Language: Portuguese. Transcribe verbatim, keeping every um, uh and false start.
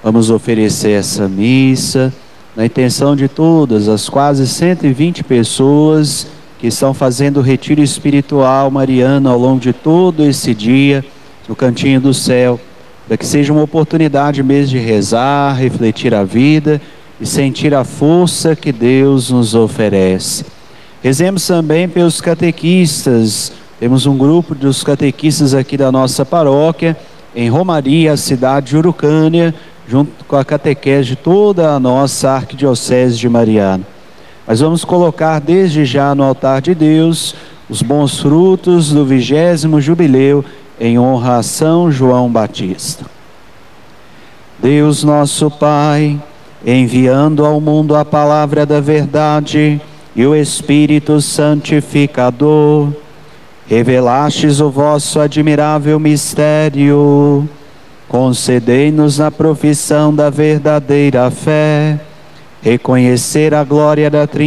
Vamos oferecer essa missa na intenção de todas as quase cento e vinte pessoas que estão fazendo o retiro espiritual mariano ao longo de todo esse dia no cantinho do céu, para que seja uma oportunidade mesmo de rezar, refletir a vida e sentir a força que Deus nos oferece. Rezemos também pelos catequistas. Temos um grupo dos catequistas aqui da nossa paróquia, em Romaria, cidade de Urucânia, junto com a catequese de toda a nossa arquidiocese de Mariana. Mas vamos colocar desde já no altar de Deus os bons frutos do vigésimo jubileu em honra a São João Batista. Deus nosso Pai, enviando ao mundo a palavra da verdade e o Espírito Santificador, revelastes o vosso admirável mistério. Concedei-nos na profissão da verdadeira fé, reconhecer a glória da Trindade